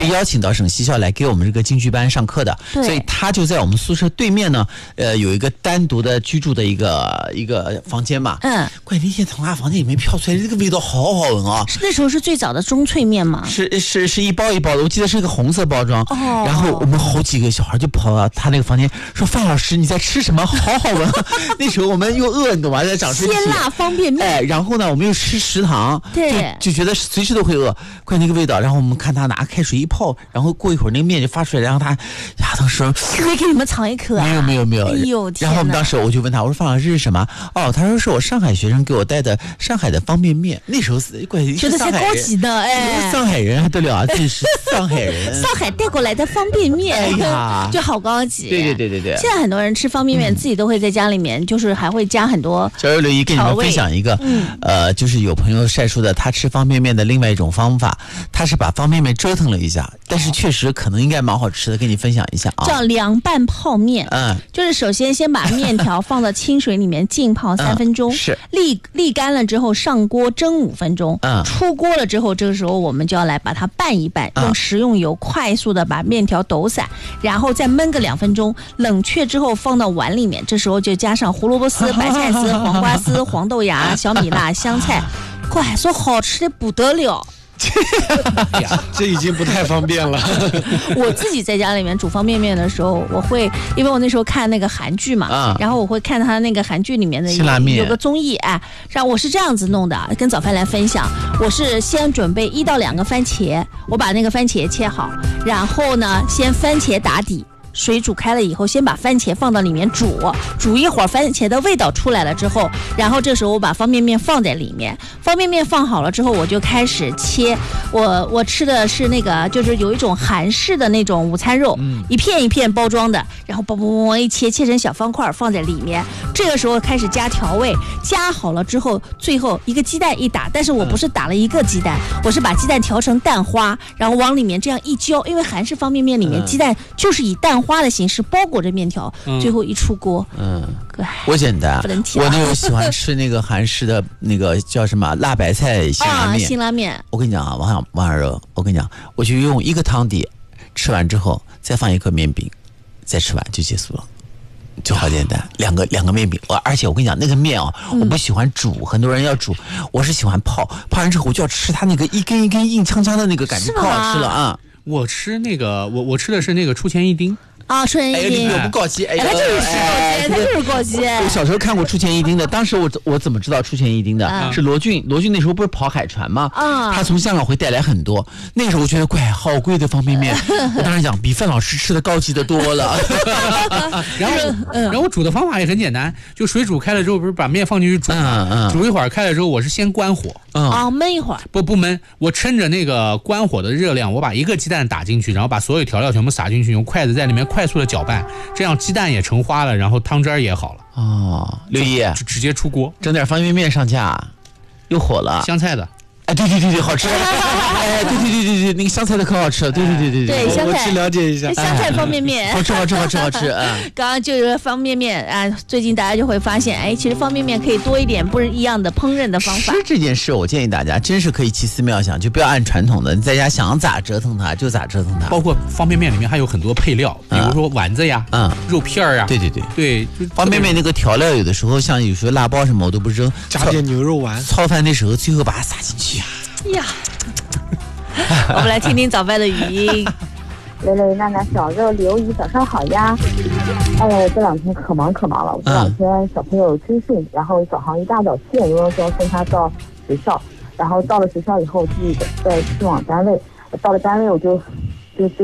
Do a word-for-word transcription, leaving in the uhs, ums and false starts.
邀请到省西校来给我们这个京剧班上课的，所以他就在我们宿舍对面呢，呃，有一个单独的居住的一个一个房间嘛。嗯，关键那些童话房间里面飘出来这个味道好好闻啊！ 那时候是最早的中脆面吗？ 是是是一包一包的，我记得是一个红色包装。哦。然后我们好几个小孩就跑到他那个房间说：“范老师，你在吃什么？好好闻！”那时候我们又饿，你懂吗？在长身体。 鲜辣方便面。 哎，然后呢，我们又吃食堂， 对， 就就觉得随时都会饿。关键那个味道，然后我们看他拿开水一泡，然后过一会儿那个面就发出来，然后他呀，当时没给你们尝一颗啊？ 没有没有没有。 哎呦天哪！ 然后我们当时我就问他，我说：“范老师这是什么？”哦，他说是我上海学生给我带的上海的方便面。那时候是关键觉得才高级的哎， 上海人还得了啊，真是上海人。 上海带过来的方便面，哎呀，就好高级。 对对对对对。 现在很多人吃方便面，自己都会在家里面，就是还会加很多。 小刘刘姨跟你们分享一个，嗯，呃，就是有朋友晒出的他吃方便面的另外一种方法，他是把方便面折腾了一下，但是确实可能应该蛮好吃的，跟你分享一下啊。 叫凉拌泡面，嗯，就是首先先把面条放到清水里面浸泡三分钟， 是沥沥干了之后上锅蒸五分钟，嗯，出锅了之后，这个时候我们就要来把它拌一拌，用食用油快速的把面条抖散，然后再焖个两分钟，冷却之后放到碗里面，这时候就加上胡萝卜丝、白菜丝、黄瓜丝、黄豆芽、小米辣、香菜，快说好吃的不得了。 这已经不太方便了。 我自己在家里面煮方便面的时候，我会因为我那时候看那个韩剧嘛，啊、然后我会看他那个韩剧里面的有, 有个综艺，哎，然后我是这样子弄的，跟早饭来分享。我是先准备一到两个番茄，我把那个番茄切好，然后呢，先番茄打底。水煮开了以后，先把番茄放到里面煮，煮一会儿，番茄的味道出来了之后，然后这时候我把方便面放在里面。方便面放好了之后，我就开始切。我我吃的是那个，就是有一种韩式的那种午餐肉，嗯、一片一片包装的，然后嘣嘣嘣一切，切成小方块放在里面。这个时候开始加调味，加好了之后，最后一个鸡蛋一打，但是我不是打了一个鸡蛋，我是把鸡蛋调成蛋花，然后往里面这样一浇，因为韩式方便面里面鸡蛋就是以蛋花的形式包裹着面条，嗯、最后一出锅，嗯， 我简单，我那个喜欢吃那个韩式的那个叫什么辣白菜辛拉面， 啊、辛拉面。 我跟你讲啊，王小王小柔，我跟你讲，我就用一个汤底，吃完之后再放一颗面饼，再吃完就结束了。就好简单，两个两个面饼，我而且我跟你讲，那个面哦，我不喜欢煮，嗯、很多人要煮，我是喜欢泡，泡完之后我就要吃它那个一根一根硬锵锵的那个感觉，可好吃了啊！ 我吃那个，我我吃的是那个出前一丁。 啊，出前一丁， 哎，我不高级，哎， 他就是高级，他就是高级。 我小时候看过出前一丁的，当时我我怎么知道出前一丁的？嗯、是罗俊，罗俊那时候不是跑海船吗？啊，他从香港会带来很多。那个时候我觉得，怪好贵的方便面，我当时讲比范老师吃的高级的多了。 然后，然后我煮的方法也很简单，就水煮开了之后，不是把面放进去煮吗？嗯嗯、煮一会儿开了之后，我是先关火， 嗯、啊，焖一会儿。 不不焖，我趁着那个关火的热量，我把一个鸡蛋打进去，然后把所有调料全部撒进去，用筷子在里面快速的搅拌。这样鸡蛋也成花了，然后汤汁也好了。 哦，刘姨直接出锅， 整点方便面上架，又火了。 香菜的， 哎，对对对对，好吃。哎，对对对对对，那个香菜的可好吃了。对对对对对，香菜， 我去了解一下。 香菜方便面， 好吃好吃好吃好吃。嗯， 刚刚就是方便面啊，最近大家就会发现，哎，其实方便面可以多一点不是一样的烹饪的方法。 吃这件事，我建议大家真是可以奇思妙想，就不要按传统的，你在家想咋折腾它就咋折腾它。 包括方便面里面还有很多配料，比如说丸子呀，嗯，肉片儿呀。 对对对对， 方便面那个调料有的时候像有时候辣包什么我都不扔， 加点牛肉丸， 炒饭的时候最后把它撒进去呀。 呀，我们来听听早饭的语音。 蕾蕾、娜娜、小肉、刘姨，早上好呀！哎呀，这两天可忙可忙了。我这两天小朋友军训，然后早上一大早七点钟就要送他到学校，然后到了学校以后自己再去往单位。到了单位我就